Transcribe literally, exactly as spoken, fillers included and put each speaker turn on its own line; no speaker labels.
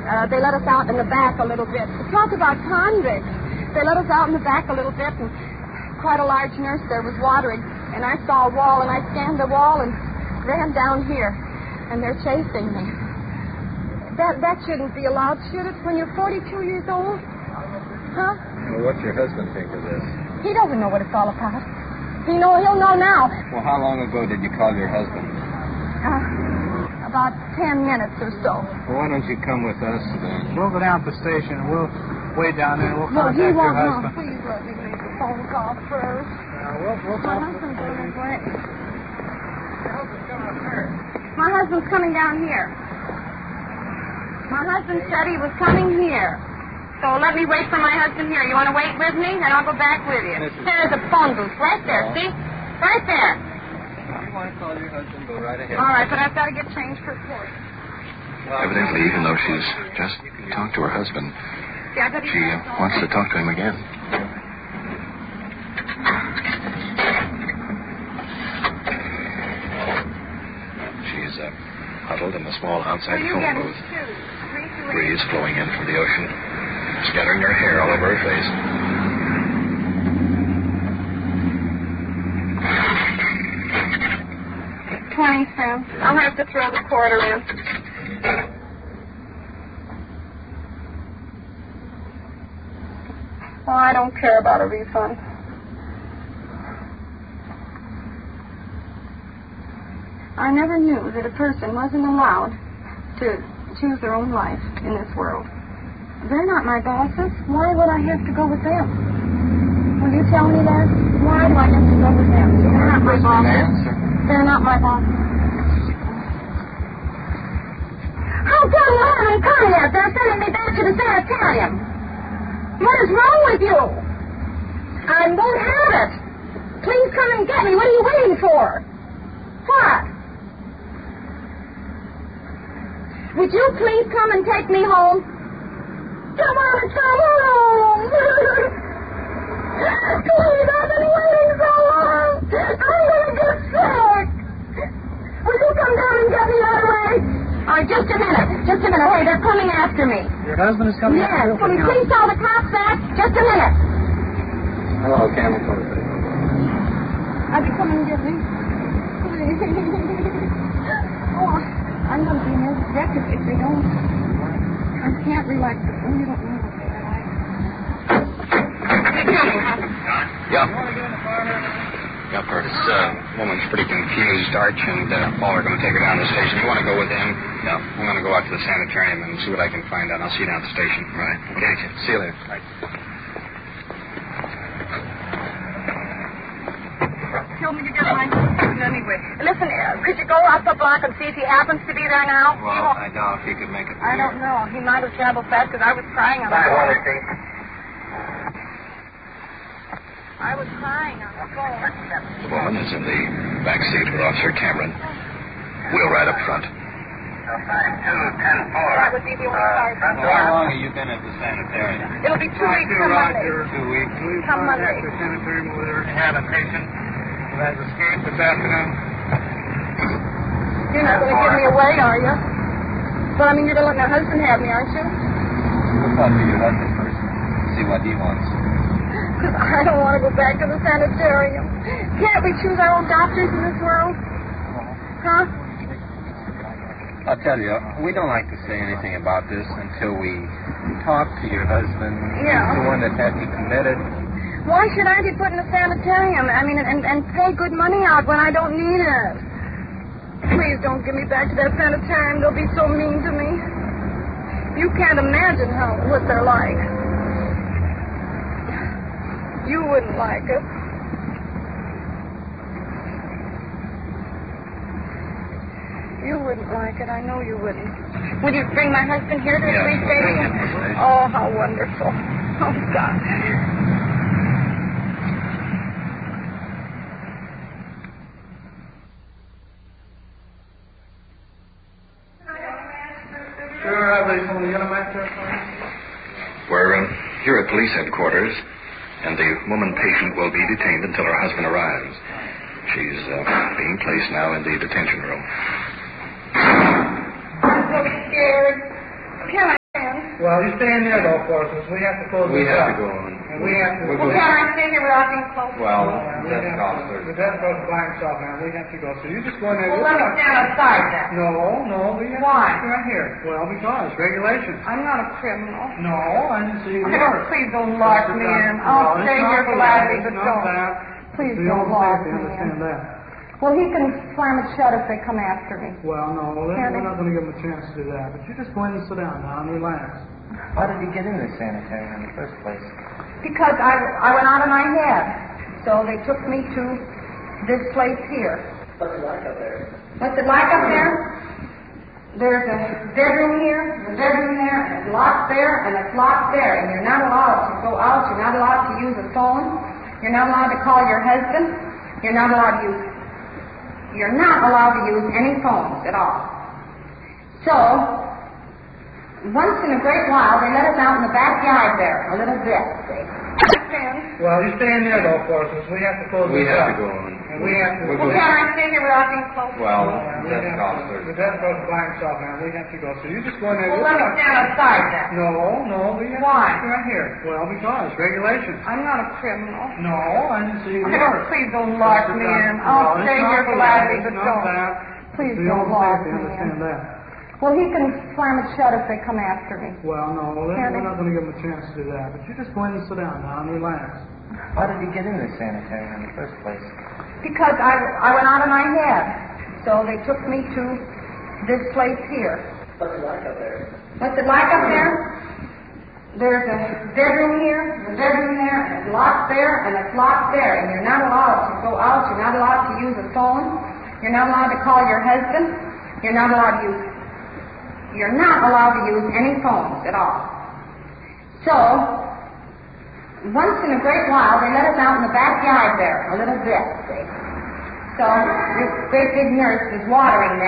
Uh, they let us out in the back a little bit. Talk about convicts. They let us out in the back a little bit, and quite a large nurse there was watering. And I saw a wall, and I scanned the wall and ran down here. And they're chasing me. That that shouldn't be allowed, should it, when you're forty-two years old? Huh?
Well, what's your husband think of this?
He doesn't know what it's all about. He know, he'll know now.
Well, how long ago did you call your husband?
Uh, about ten minutes or so.
Well, why don't you come with us? Then?
We'll go down to the station. We'll wait down there. We'll
no,
contact
he
your
won't.
husband.
No, please let me make a phone call first.
Uh, we'll, we'll
My
talk.
husband's on his way.
Your husband's coming up there.
My husband's coming down here. My husband said he was coming here. So let me wait for my husband here. You want to wait with me? And I'll go back with you.
Missus
There's a phone booth right there, see? Right there.
If you want to call your husband, go right ahead.
All right, but I've got to get changed for court.
Evidently, even though she's just talked to her husband,
See, I better
she uh, wants to talk to him again. She's uh, huddled in the small outside
you
phone
get
booth.
it, too.
Breeze flowing in from the ocean, scattering her hair all over her face.
Twenty cents. I'll have to throw the quarter in. Oh, I don't care about a refund. I never knew that a person wasn't allowed to choose their own life in this world. They're not my bosses. Why would I have to go with them? Will you tell me that? Why do I have to go with them? They're not my bosses. They're not my bosses. How come you haven't come yet? They're sending me back to the sanitarium. What is wrong with you? I won't have it. Please come and get me. What are you waiting for? What? Would you please come and take me home? Come on, come home! Please, I've been waiting so long! I'm gonna get sick! Will you come down and get me right away? All right, just a minute. Just a minute. Hey, they're coming after me.
Your husband is coming
Yes.
after you?
Can you please tell the cops that? Just a minute.
Hello, Camel Coat.
I'll be coming and get me. Oh, I'm going to be nervous wrecked if they don't. I can't relax. Oh, you don't know what they're like.
Yeah. Yeah, Curtis. Uh, woman's pretty confused, Arch, and uh, Paul are going to take her down to the station. You want to go with him? No. I'm going to go out to the sanitarium and see what I can find out. I'll see you down at the station. Right. Okay. See you later. Right.
Tell me to get my husband anyway. Listen, uh, could you go up the block and see if he happens to be there now?
Well, I doubt if he could make it.
I don't know. He might have traveled fast because I was crying on the phone. I was crying on the phone.
The woman is in the back seat with Officer Cameron. Wheel right up front.
That would be the only car.
How long have you been at the sanitarium?
It'll be two weeks from Monday.
Two weeks.
We've
Come Monday.
contacted the sanitarium over there and had a patient who has escaped this afternoon.
You're not going to give me away, are you? But, I mean, you're going to let my husband have me, aren't you?
We'll talk to your husband first. See what he wants.
Because I don't want to go back to the sanitarium. Can't we choose our own doctors in this world? Huh?
I'll tell you, we don't like to say anything about this until we talk to your husband.
Yeah.
He's the one that had me committed.
Why should I be put in a sanitarium? I mean, and, and pay good money out when I don't need it? Please don't give me back to that sanitarium. They'll be so mean to me. You can't imagine how what they're like. You wouldn't like it. You wouldn't like it. I know you wouldn't. Would you bring my husband here to the
Yes,
police
we'll bring
station?
him to the station.
Oh, how wonderful. Oh, God.
Sure, I believe someone yelling back there.
We're uh, here at police headquarters, and the woman patient will be detained until her husband arrives. She's uh, being placed now in the detention room.
I'm so scared. Can I
Well, you stay in there, though, for us. We have to close
We
this
have
up.
to go on.
And we have to...
Well, can I stay here without being close?
Well,
No, ma'am, we
that's
have
officer.
to, the desk goes by himself, man. We have to go. So you just go in there.
Well, let me stand outside then.
No, no, we have
Why?
to right here. Well, because regulations.
I'm not a criminal.
No, I didn't see you.
Okay,
were.
please don't lock me in. I'll
No, it's
stay
not
here
for
gladly,
that.
but
It's not
don't.
that.
Please
The
don't
old
lock
safety,
me
understand
in.
that.
Well, he can slam it shut if they come after me.
Well, no, we're
Can't
we're
he?
not going to give him a chance to do that. But you just go in and sit down now and relax.
How did he get in the sanitarium in the first place?
Because I, I went out of my head. So they took me to this place here.
What's it like up there?
What's it like up there? There's a bedroom here, a bedroom there, and it's locked there, and it's locked there. And you're not allowed to go out. You're not allowed to use a phone. You're not allowed to call your husband. You're not allowed to use... You're not allowed to use any phones at all. So, once in a great while, they let us out in the backyard there, a little bit, see.
Well, you stay in there, though, for us. We have to close
We
this
have
up.
to go on.
And we have to...
Well, can I stay here without being close?
Well,
No, ma'am, we
that's
have to,
officer.
the desk goes by himself, man. We have to go. So you just go in there.
Well, let me stand outside then.
No, no, we have
Why?
to right here. Well, because regulations.
I'm not a criminal.
No, I didn't see you.
Okay,
were.
please don't lock me in. I'll
No, it's
stay
not
here
for
gladly,
that.
but
It's not
don't.
that.
Please
The
don't
old
lock
safety,
me
understand
in.
that.
Well, he can slam it shut if they come after me.
Well, no, we're
Can't he?
we're not going to give him a chance to do that. But you just go in and sit down now and relax.
How did he get in the sanitarium in the first place?
Because I, I went out of my head. So they took me to this place here.
What's it like up there?
What's it like up there? There's a bedroom here, a bedroom there, and it's locked there, and it's locked there. And you're not allowed to go out. You're not allowed to use a phone. You're not allowed to call your husband. You're not allowed to use... You're not allowed to use any phones at all. So, once in a great while, they let us out in the backyard there, a little bit, see. So, this great big nurse was watering there.